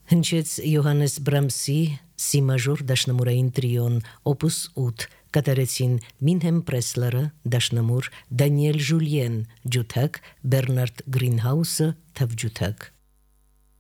Հնչեց Յոհաննես Բրամսի սի մաժոր դաշնամուրային տրիոն օպուս 8 կատարեցին Մինհեմ Պրեսլերը դաշնամուր, Դանիել Ժուլիեն ջութակ, Բերնարդ Գրինհաուսը թավջութակ։